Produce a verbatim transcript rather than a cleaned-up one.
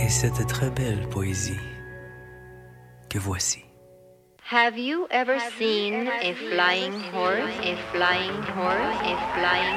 Et cette très belle poésie que voici. Have you ever seen a flying horse, a flying horse, a flying